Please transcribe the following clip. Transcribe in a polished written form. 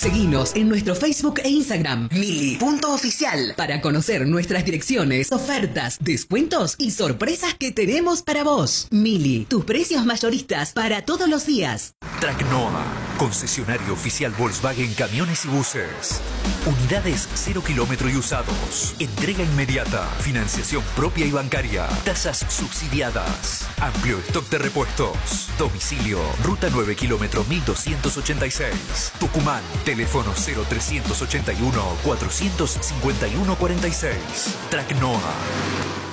Seguinos en nuestro Facebook e Instagram, Mili.oficial, para conocer nuestras direcciones, ofertas, descuentos y sorpresas que tenemos para vos. Mili, tus precios mayoristas para todos los días. Tracnoa, concesionario oficial Volkswagen Camiones y Buses. Unidades 0 kilómetro y usados. Entrega inmediata. Financiación propia y bancaria. Tasas subsidiadas. Amplio stock de repuestos. Domicilio, Ruta 9 kilómetro 1286. Tucumán, teléfono 0381 451 46. Tracnoa.